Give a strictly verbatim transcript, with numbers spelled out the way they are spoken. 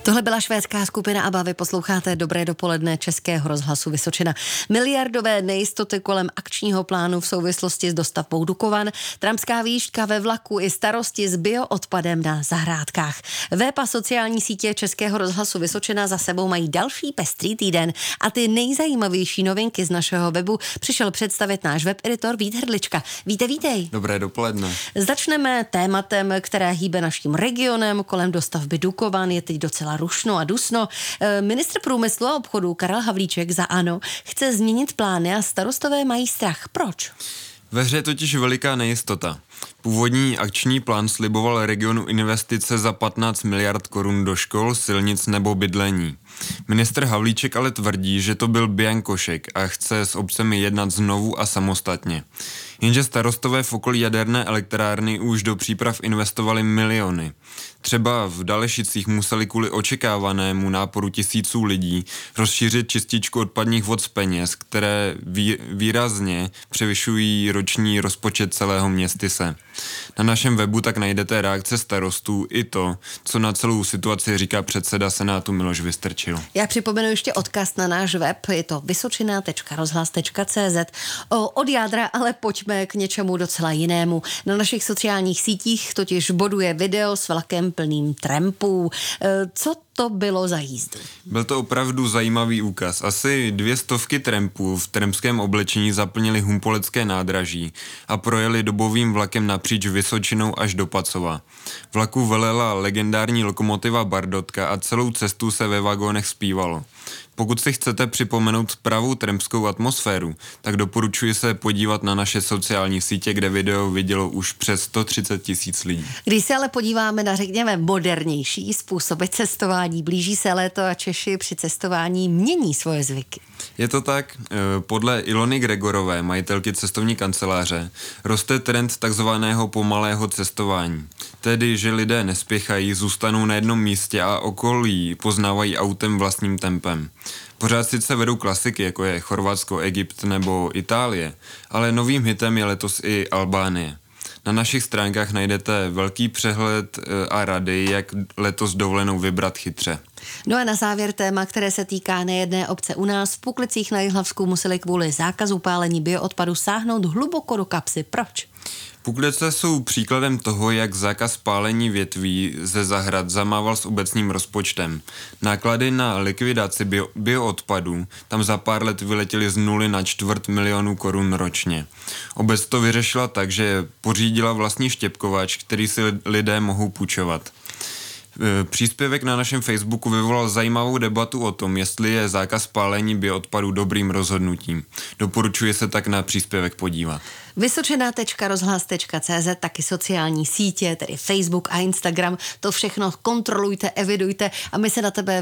Tohle byla švédská skupina ABBA, vy posloucháte Dobré dopoledne Českého rozhlasu Vysočina. Miliardové nejistoty kolem akčního plánu v souvislosti s dostavbou Dukovan, trampská výštka ve vlaku i starosti s bioodpadem na zahrádkách. Web a sociální sítě Českého rozhlasu Vysočina za sebou mají další pestrý týden a ty nejzajímavější novinky z našeho webu přišel představit náš webeditor Vít Hrdlička. Víte, vítej. Dobré dopoledne. Začneme tématem, které hýbe naším regionem. Kolem dostavby Dukovan je teď docela rušno a dusno. Ministr průmyslu a obchodu Karel Havlíček za ANO chce změnit plány a starostové mají strach. Proč? Ve hře je totiž veliká nejistota. Původní akční plán sliboval regionu investice za patnáct miliard korun do škol, silnic nebo bydlení. Ministr Havlíček ale tvrdí, že to byl biankošek a chce s obcemi jednat znovu a samostatně. Jenže starostové v okolí jaderné elektrárny už do příprav investovali miliony. Třeba v Dalešicích museli kvůli očekávanému náporu tisíců lidí rozšířit čističku odpadních vod z peněz, které vý, výrazně převyšují roční rozpočet celého městyse. Na našem webu tak najdete reakce starostů i to, co na celou situaci říká předseda Senátu Miloš Vystrčil. Já připomenu ještě odkaz na náš web, je to vysočina tečka rozhlas tečka cé zet. O, od jádra ale pojďme k něčemu docela jinému. Na našich sociálních sítích totiž boduje video s vlakem plným trampů. E, co to bylo za jízdu? Byl to opravdu zajímavý úkaz. Asi dvě stovky trampů v trampském oblečení zaplnili Humpolecké nádraží a projeli dobovým vlakem napříč Vysočinou až do Pacova. Vlaku velela legendární lokomotiva Bardotka a celou cestu se ve vagónech zpívalo. Pokud si chcete připomenout pravou trampskou atmosféru, tak doporučuji se podívat na naše sociální sítě, kde video vidělo už přes sto třicet tisíc lidí. Když se ale podíváme na, řekněme, modernější způsoby cestování, blíží se léto a Češi při cestování mění svoje zvyky. Je to tak, podle Ilony Gregorové, majitelky cestovní kanceláře, roste trend takzvaného pomalého cestování. Tedy, že lidé nespěchají, zůstanou na jednom místě a okolí poznávají autem vlastním tempem. Pořád sice vedou klasiky, jako je Chorvatsko, Egypt nebo Itálie, ale novým hitem je letos i Albánie. Na našich stránkách najdete velký přehled a rady, jak letos dovolenou vybrat chytře. No a na závěr téma, které se týká nejedné obce u nás. V Puklicích na Jihlavsku museli kvůli zákazu pálení bioodpadu sáhnout hluboko do kapsy. Proč? Puklice jsou příkladem toho, jak zákaz pálení větví ze zahrad zamával s obecním rozpočtem. Náklady na likvidaci bio, bioodpadů tam za pár let vyletěly z nuly na čtvrt milionu korun ročně. Obec to vyřešila tak, že pořídila vlastní štěpkovač, který si lidé mohou půjčovat. Příspěvek na našem Facebooku vyvolal zajímavou debatu o tom, jestli je zákaz pálení bioodpadu dobrým rozhodnutím. Doporučuji se tak na příspěvek podívat. vysočina tečka rozhlas tečka cé zet, taky sociální sítě, tedy Facebook a Instagram, to všechno kontrolujte, evidujte a my se na tebe